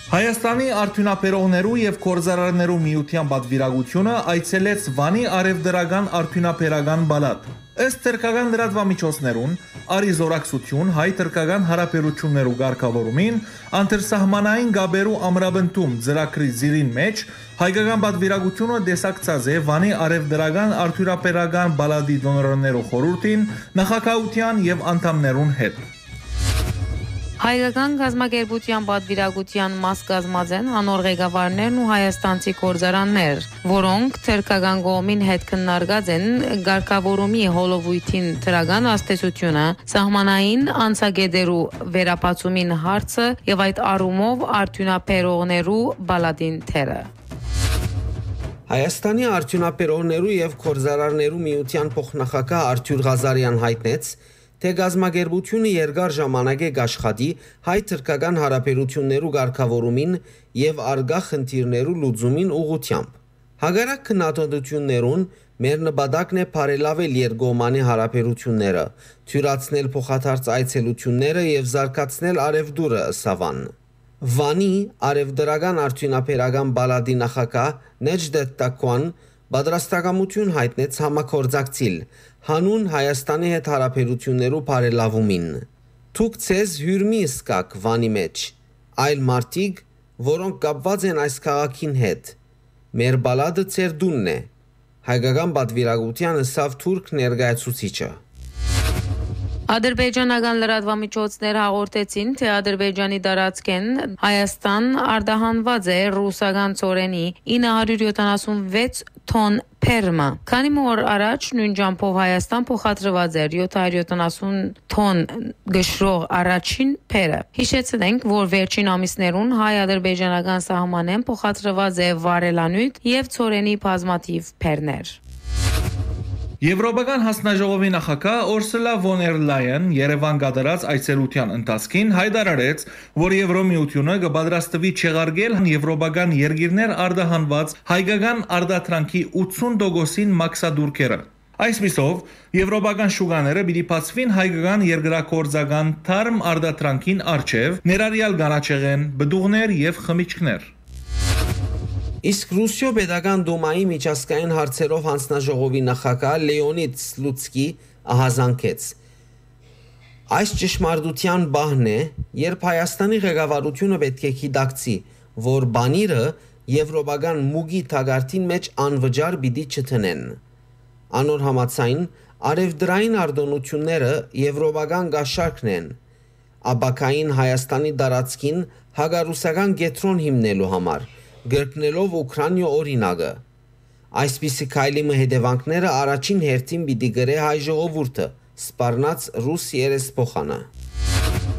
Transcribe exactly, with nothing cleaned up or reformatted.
Հայաստանի արդյունաբերողներու եւ գործարարներու միության պատվիրակությունը այցելեց Վանի արևդրական արդյունաբերական բալատ։ Ըստ թրքական լրատվամիջոցներուն, արիզորակսություն հայ-թրքական հարաբերություններու ղեկավարումին անդրսահմանային գաբերու ամրապնդում ծրագրի զիրին մեջ հայկական պատվիրակությունը դեսակցած է Վանի արևդրական արդյունաբերական բալատի դոնորներու խորհրդին, նախագահության եւ անդամներուն հետ։ Հայկական գազམ་ակերպության պատվիրակության մաս կազմած են անոր ղեկավարներն ու հայաստանցի գործարաններ, որոնք թրքական կողմին հետ քննարկած են ղեկավարումի հոլովույթին թրական աստեցությունը, սահմանային անցագետերու վերապացումին հարցը եւ այդ առումով արդյունաբերողներու բալատին թերը։ Հայաստանի արդյունաբերողներու եւ գործարարներու միության փոխնախագահ Արթուր Ղազարյան հայտնեց, թե գազམ་ակերպությունը երկար ժամանակ է աշխատի հայ-թրքական հարաբերություններու ղեկավարումին եւ արգա խնդիրներու լուծումին ուղղությամբ։ Հագարակ քննադատություններուն մեր նպատակն է բարելավել երկկողմանի հարաբերությունները, թյուրացնել փոխադարձ այցելությունները եւ զարգացնել արևդուրը ըսավան։ Վանի արևդրական արդյունաբերական բալատի նախագահ Նեջդետ Տակոան պատրաստակամություն հայտնեց համագործակցիլ հանուն Հայաստանի հետ հարաբերություններու բարելավումին։ Դուք ցեզ հյուրմի սկաք Վանի մեջ, այլ մարդիկ, որոնք կապված են այս քաղաքին հետ։ Մեր բալատը ցեր դունն է։ Հայկական պատվիրակության ըսավ թուրք ներկայացուցիչը։ Ադրբեջանական լրատվամիջոցներ հաղորդեցին, թե Ադրբեջանի տարածքեն Հայաստան արտահանված է ռուսական ծորենի ինը հարյուր յոթանասունվեց տոն պերմա։ Քանի օր առաջ նույն ջամփով Հայաստան փոխադրված էր յոթ հարյուր յոթանասուն տոն գշրող առաջին պերը։ Հիշեցնենք, որ վերջին ամիսներուն հայ-ադրբեջանական սահմանեն փոխադրված է վարելանյութ եւ ծորենի բազմաթիվ պերներ։ Եվրոպական հանձնաժողովի նախագահ Ուրսուլա ֆոն դեր Լայեն Երևան կատարած այցելության ընթացքին հայտարարեց, որ Եվրոմիությունը կպատրաստվի չեղարկել եվրոպական երկիրներ արտահանված հայկական արտադրանքի ութսուն տոկոսին մաքսադուրքերը։ Այսպիսով, եվրոպական շուկաները պիտի բացվին հայկական երկրագործական թարմ արտադրանքին առջև, ներառյալ կանաչեղեն, բդուղներ եւ խմիչքներ։ Իսկ Ռուսիո Պետական Դումայի միջազգային հարցերով հանձնաժողովի նախագահ Լեոնիդ Սլուցկի ահազանգեց. Այս ճշմարտության բահն է, երբ Հայաստանի ղեկավարությունը պետք է գիտակցի, որ բանիրը եվրոպական մուգի թագարտին մեջ անվճար պիտի չտնեն։ Անոր համաձայն արևդրային արտոնությունները եվրոպական գաշարքն են, աբակային Հայաստանի տարածքին հագարուսական կետրոն հիմնելու համար, գրկնելով Ուկրաինա օրինակը։ Այսպիսի քայլի հետևանքները առաջին հերթին պիտի գրե հայ ժողովուրդը, սպառնաց ռուս երեսփոխանը։